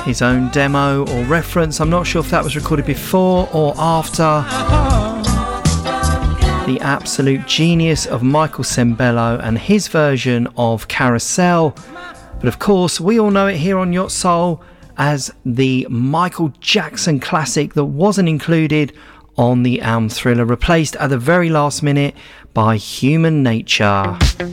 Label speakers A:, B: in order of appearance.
A: his own demo or reference. I'm not sure if that was recorded before or after. The absolute genius of Michael Sembello and his version of Carousel. But of course, we all know it here on Yacht Soul as the Michael Jackson classic that wasn't included on the album Thriller, replaced at the very last minute by Human Nature.